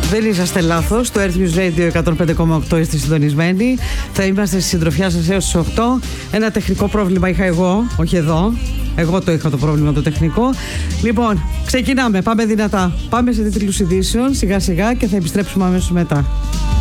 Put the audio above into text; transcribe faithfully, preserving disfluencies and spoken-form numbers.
Δεν είσαστε λάθος. Το Earth News Radio εκατόν πέντε κόμμα οκτώ είστε συντονισμένοι. Θα είμαστε στη συντροφιά σας έως τις οκτώ. Ένα τεχνικό πρόβλημα είχα εγώ, όχι εδώ. Εγώ το είχα το πρόβλημα το τεχνικό. Λοιπόν, ξεκινάμε. Πάμε δυνατά. Πάμε σε τίτλους ειδήσεων σιγά σιγά και θα επιστρέψουμε αμέσως μετά.